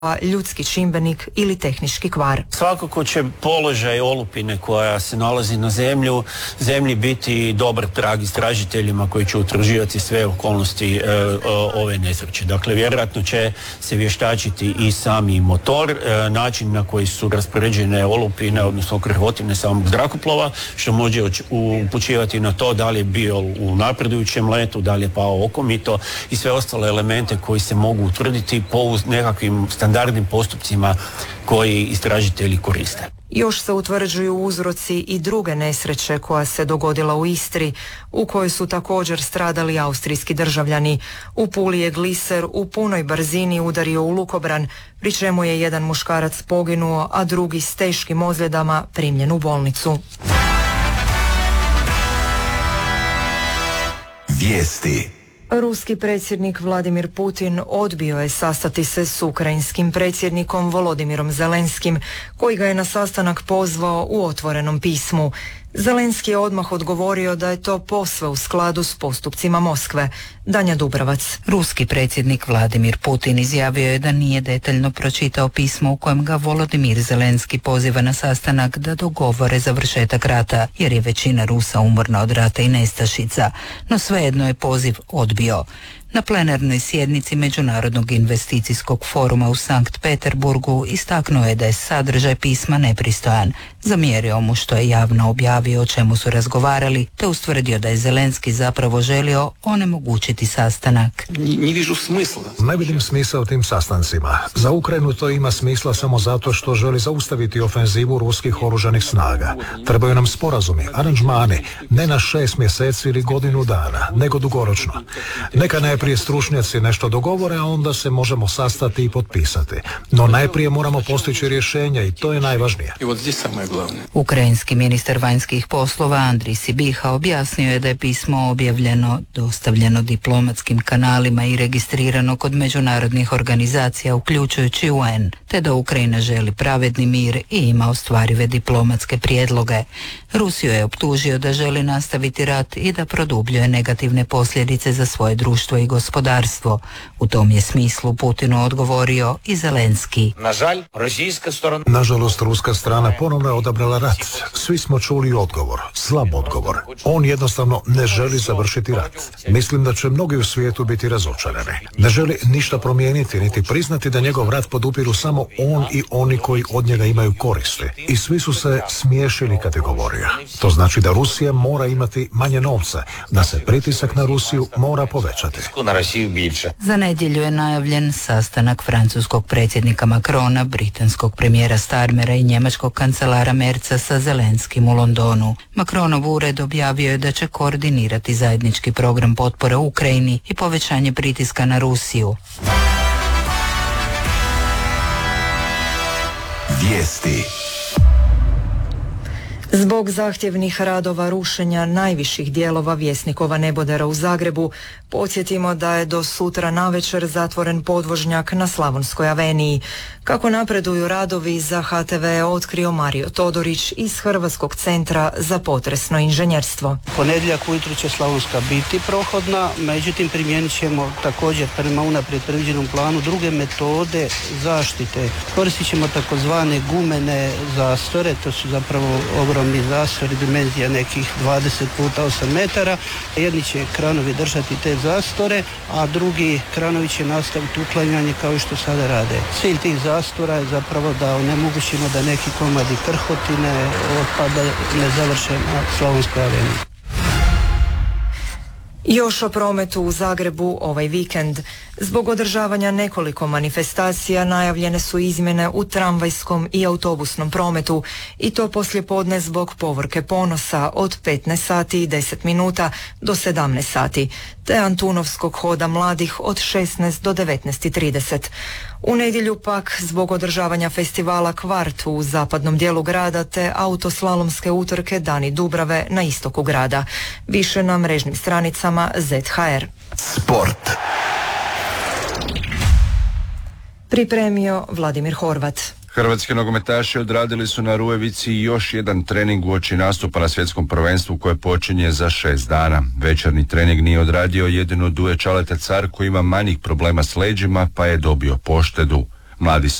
ljudski čimbenik ili tehnički kvar. Svakako će položaj olupine koja se nalazi na zemlji biti dobar trag istražiteljima koji će utvrđivati sve okolnosti ove nesreće. Dakle, vjerojatno će se vještačiti i sami motor, način na koji su raspoređene olupine, odnosno krhotine samog zrakoplova, što može upućivati na to da li je bio u napredujućem letu, da li je pao okomito i sve ostale elemente koji se mogu utvrditi po nekakvim standardnim postupcima koji istražitelji koriste. Još se utvrđuju uzroci i druge nesreće koja se dogodila u Istri, u kojoj su također stradali austrijski državljani. U Puli je gliser u punoj brzini udario u lukobran, pri čemu je jedan muškarac poginuo, a drugi s teškim ozljedama primljen u bolnicu. Vijesti. Ruski predsjednik Vladimir Putin odbio je sastati se s ukrajinskim predsjednikom Volodimirom Zelenskim, koji ga je na sastanak pozvao u otvorenom pismu. Zelenski je odmah odgovorio da je to posve u skladu s postupcima Moskve. Danja Dubravac. Ruski predsjednik Vladimir Putin izjavio je da nije detaljno pročitao pismo u kojem ga Volodimir Zelenski poziva na sastanak da dogovore završetak rata, jer je većina Rusa umorna od rata i nestašica, no svejedno je poziv odbio. Na plenarnoj sjednici Međunarodnog investicijskog foruma u Sankt Peterburgu istaknuo je da je sadržaj pisma nepristojan. Zamjerio mu što je javno objavio o čemu su razgovarali, te ustvrdio da je Zelenski zapravo želio onemogućiti sastanak. Ne vidim smisla u tim sastancima. Za Ukrajinu to ima smisla samo zato što želi zaustaviti ofenzivu ruskih oružanih snaga. Trebaju nam sporazumi, aranžmani, ne na 6 mjeseci ili godinu dana, nego dugoročno. Neka najprije stručnjaci nešto dogovore, a onda se možemo sastati i potpisati. No najprije moramo postići rješenja i to je najvažnije. Ukrajinski ministar vanjskih poslova Andrij Sibiha objasnio je da je pismo objavljeno, dostavljeno diplomatskim kanalima i registrirano kod međunarodnih organizacija uključujući UN, te da Ukrajina želi pravedni mir i ima ostvarive diplomatske prijedloge. Rusiju je optužio da želi nastaviti rat i da produbljuje negativne posljedice za svoje društvo i gospodarstvo. U tom je smislu Putinu odgovorio i Zelenski. Nažalost, ruska strana ponovno je odabrala rat. Svi smo čuli odgovor, slab odgovor. On jednostavno ne želi završiti rat. Mislim da će mnogi u svijetu biti razočarani. Ne želi ništa promijeniti, niti priznati da njegov rat podupiru samo on i oni koji od njega imaju koristi. I svi su se smiješili kad je govorio. To znači da Rusija mora imati manje novca, da se pritisak na Rusiju mora povećati. Za nedjelju je najavljen sastanak francuskog predsjednika Macrona, britanskog premijera Starmera i njemačkog kancelara Merza sa Zelenskim u Londonu. Macronov ured objavio je da će koordinirati zajednički program potpore Ukrajini i povećanje pritiska na Rusiju. Vijesti. Zbog zahtjevnih radova rušenja najviših dijelova Vjesnikova nebodera u Zagrebu, podsjetimo da je do sutra navečer zatvoren podvožnjak na Slavonskoj aveniji. Kako napreduju radovi, za HTV je otkrio Mario Todorić iz Hrvatskog centra za potresno inženjerstvo. Ponedjeljak ujutro će Slavonska biti prohodna, međutim primijenit ćemo također prema unaprijed predviđenom planu druge metode zaštite. Koristit ćemo takozvane gumene zastore, to su zapravo ogromni zastori, dimenzija nekih 20 puta 8 metara. Jedni će kranovi držati te zastore, a drugi kranovi će nastaviti uklanjanje kao što sada rade. Cilj tih zastora je zapravo da onemogućimo da neki komadi krhotine otpada ne završe na Slavonskoj aveniji. Još o prometu u Zagrebu ovaj vikend. Zbog održavanja nekoliko manifestacija najavljene su izmjene u tramvajskom i autobusnom prometu i to poslijepodne zbog povorke Ponosa od 15 sati i 10 minuta do 17 sati, te Antunovskog hoda mladih od 16 do 19:30. U nedjelju pak zbog održavanja festivala Kvart u zapadnom dijelu grada te autoslalomske utrke Dani Dubrave na istoku grada. Više na mrežnim stranicama ZHR. Sport. Pripremio Vladimir Horvat. Hrvatski nogometaši odradili su na Rujevici još jedan trening uoči nastupa na svjetskom prvenstvu koje počinje za 6 dana. Večernji trening nije odradio jedino Duje Čaleta Car koji ima manjih problema s leđima pa je dobio poštedu. Mladi